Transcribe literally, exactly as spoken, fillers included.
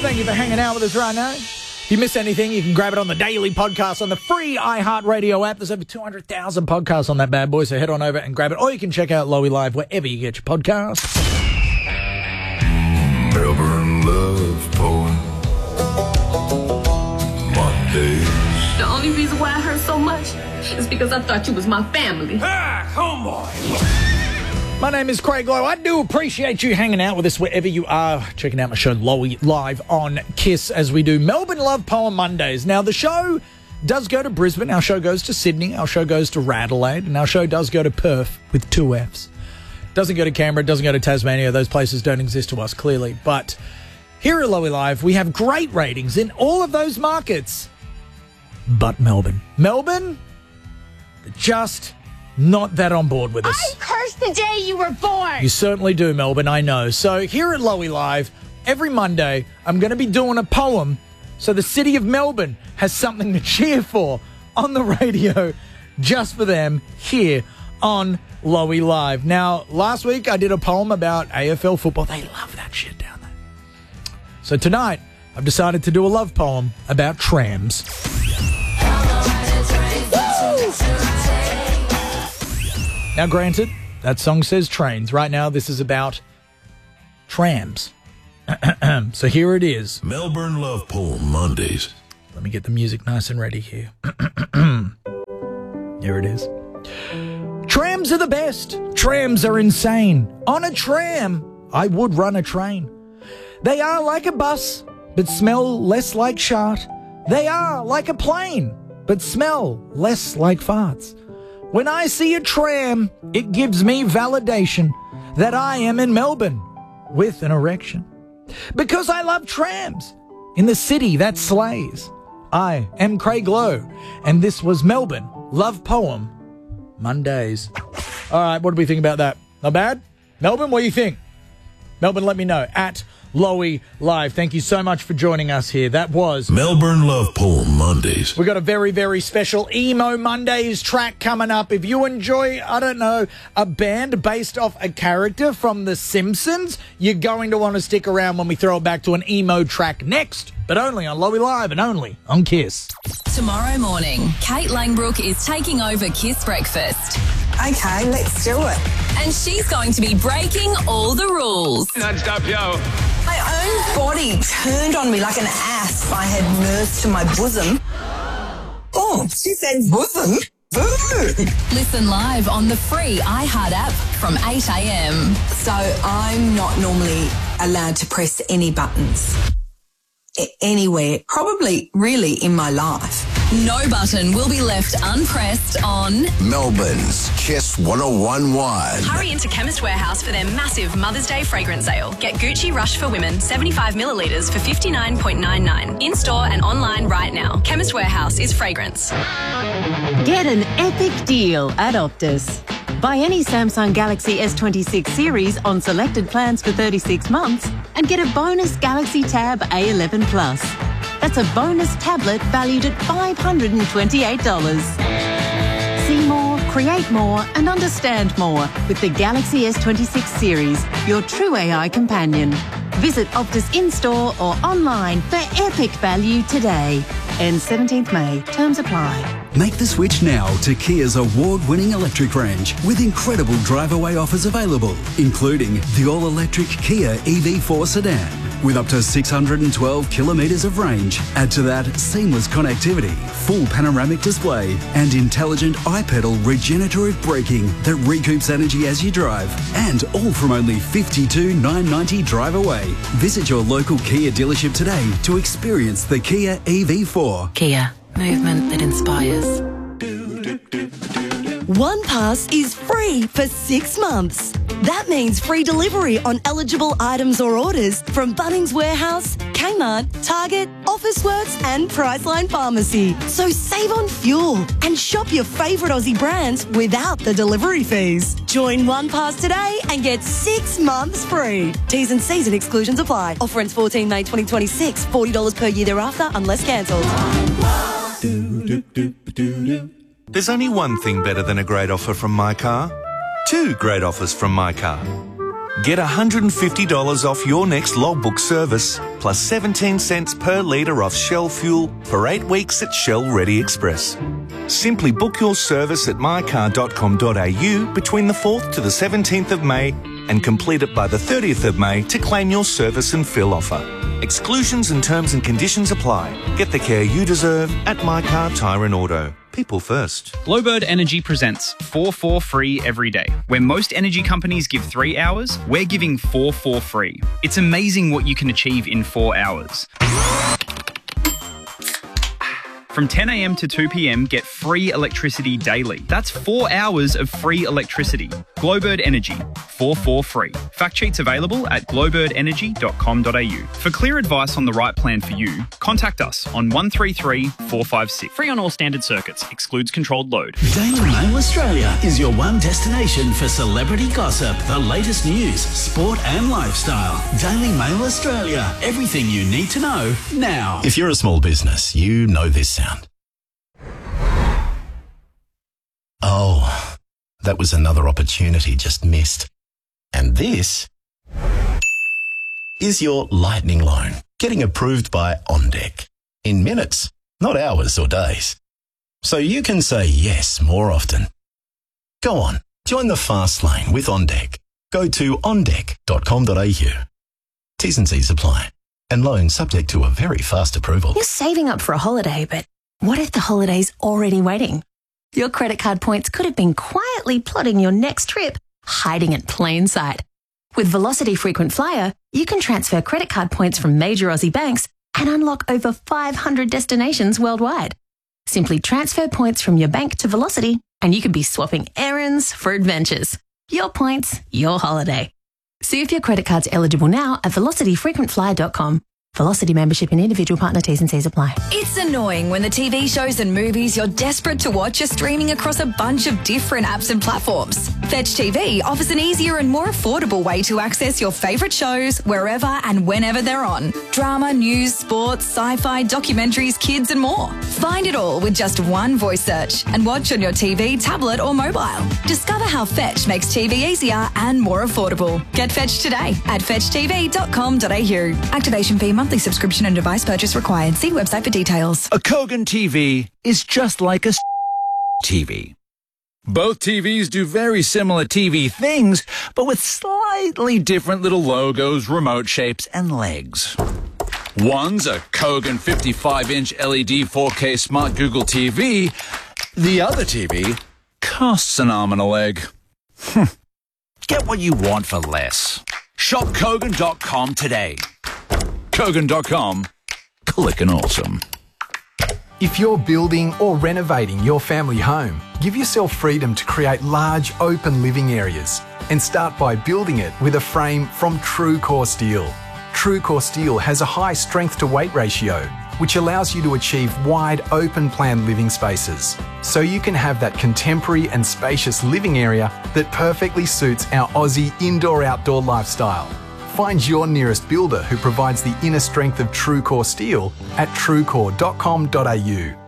Thank you for hanging out with us right now. If you miss anything, you can grab it on the daily podcast on the free iHeartRadio app. There's over two hundred thousand podcasts on that bad boy, so head on over and grab it. Or you can check out Lowy Live wherever you get your podcasts. Melbourne Love Poem Mondays. The only reason why I hurt so much is because I thought you was my family. Ah, homeboy. My name is Craig Lowe. I do appreciate you hanging out with us wherever you are, checking out my show Lowy Live on KISS as we do Melbourne Love Poem Mondays. Now, the show does go to Brisbane, our show goes to Sydney, our show goes to Radelaide, and our show does go to Perth with two Fs. Doesn't go to Canberra, doesn't go to Tasmania. Those places don't exist to us, clearly. But here at Lowy Live, we have great ratings in all of those markets. But Melbourne. Melbourne, just not that on board with us. I cursed the day you were born. You certainly do, Melbourne, I know. So here at Lowy Live, every Monday, I'm going to be doing a poem so the city of Melbourne has something to cheer for on the radio just for them here on Lowy Live. Now, last week I did a poem about A F L football. They love that shit down there. So tonight, I've decided to do a love poem about trams. Now, granted, that song says trains. Right now, this is about trams. So here it is. Melbourne Love Poem Mondays. Let me get the music nice and ready here. Here it is. Trams are the best. Trams are insane. On a tram, I would run a train. They are like a bus, but smell less like shart. They are like a plane, but smell less like farts. When I see a tram, it gives me validation that I am in Melbourne with an erection. Because I love trams in the city that slays. I am Craig Lowe, and this was Melbourne Love Poem Mondays. All right, what do we think about that? Not bad? Melbourne, what do you think? Melbourne, let me know at Lowy Live. Thank you so much for joining us here. That was Melbourne Love Poem Mondays. We got a very, very special Emo Mondays track coming up. If you enjoy, I don't know, a band based off a character from The Simpsons, you're going to want to stick around when we throw it back to an emo track next, but only on Lowy Live and only on KISS. Tomorrow morning, Kate Langbrook is taking over KISS Breakfast. Okay, let's do it. And she's going to be breaking all the rules. Non-stop, yo. My own body turned on me like an asp I had nursed to my bosom. Oh, she said bosom. Boo! Listen live on the free iHeart app from eight a.m. So I'm not normally allowed to press any buttons. A- anywhere, probably really in my life. No button will be left unpressed on Melbourne's KISS one oh one point one. Hurry into Chemist Warehouse for their massive Mother's Day fragrance sale. Get Gucci Rush for Women seventy-five millilitres for fifty-nine ninety-nine. In-store and online right now. Chemist Warehouse is fragrance. Get an epic deal at Optus. Buy any Samsung Galaxy S twenty-six series on selected plans for thirty-six months and get a bonus Galaxy Tab A eleven Plus. That's a bonus tablet valued at five hundred twenty-eight dollars. See more, create more and understand more with the Galaxy S twenty-six series, your true A I companion. Visit Optus in-store or online for epic value today. Ends seventeenth May. Terms apply. Make the switch now to Kia's award-winning electric range with incredible drive-away offers available, including the all-electric Kia E V four sedan with up to six hundred twelve kilometres of range. Add to that seamless connectivity, full panoramic display and intelligent iPedal regenerative braking that recoups energy as you drive. And all from only fifty-two thousand nine hundred ninety dollars drive away. Visit your local Kia dealership today to experience the Kia E V four. Kia. Movement that inspires. One Pass is free for six months. That means free delivery on eligible items or orders from Bunnings Warehouse, Kmart, Target, Officeworks and Priceline Pharmacy. So save on fuel and shop your favourite Aussie brands without the delivery fees. Join One Pass today and get six months free. T's and C's and exclusions apply. Offer ends fourteenth May twenty twenty-six. forty dollars per year thereafter unless cancelled. There's only one thing better than a great offer from my car. Two great offers from my car. Get one hundred fifty dollars off your next logbook service, plus seventeen cents per litre off Shell fuel for eight weeks at Shell Ready Express. Simply book your service at my car dot com dot a u between the fourth to the seventeenth of May and complete it by the thirtieth of May to claim your service and fill offer. Exclusions and terms and conditions apply. Get the care you deserve at My Car Tyre and Auto. People first. Glowbird Energy presents four four free every day. Where most energy companies give three hours, we're giving four four free. It's amazing what you can achieve in four hours. From ten a m to two p m, get free electricity daily. That's four hours of free electricity. Glowbird Energy, four four free. Fact sheets available at glowbird energy dot com dot a u. For clear advice on the right plan for you, contact us on one three three, four five six. Free on all standard circuits. Excludes controlled load. Daily Mail Australia is your one destination for celebrity gossip, the latest news, sport and lifestyle. Daily Mail Australia. Everything you need to know now. If you're a small business, you know this sound. Oh, that was another opportunity just missed. And this is your lightning loan, getting approved by OnDeck. In minutes, not hours or days. So you can say yes more often. Go on, join the fast lane with OnDeck. Go to on deck dot com dot a u. T's and C's apply. And loan subject to a very fast approval. You're saving up for a holiday, but what if the holiday's already waiting? Your credit card points could have been quietly plotting your next trip, hiding in plain sight. With Velocity Frequent Flyer, you can transfer credit card points from major Aussie banks and unlock over five hundred destinations worldwide. Simply transfer points from your bank to Velocity and you could be swapping errands for adventures. Your points, your holiday. See if your credit card's eligible now at velocity frequent flyer dot com. Velocity membership and individual partner T's and C's apply. It's annoying when the T V shows and movies you're desperate to watch are streaming across a bunch of different apps and platforms. Fetch T V offers an easier and more affordable way to access your favourite shows wherever and whenever they're on. Drama, news, sports, sci-fi, documentaries, kids and more. Find it all with just one voice search and watch on your T V, tablet or mobile. Discover how Fetch makes T V easier and more affordable. Get Fetch today at fetch t v dot com dot a u. Activation fee, monthly subscription and device purchase required. See website for details. A Kogan T V is just like a T V. Both T Vs do very similar T V things, but with slightly different little logos, remote shapes, and legs. One's a Kogan fifty-five inch L E D four K Smart Google T V. The other T V costs an arm and a leg. Get what you want for less. Shop Kogan dot com today. Kogan dot com. Clickin' awesome. If you're building or renovating your family home, give yourself freedom to create large, open living areas and start by building it with a frame from TrueCore Steel. TrueCore Steel has a high strength-to-weight ratio, which allows you to achieve wide, open-plan living spaces, so you can have that contemporary and spacious living area that perfectly suits our Aussie indoor-outdoor lifestyle. Find your nearest builder who provides the inner strength of TrueCore Steel at truecore dot com dot a u.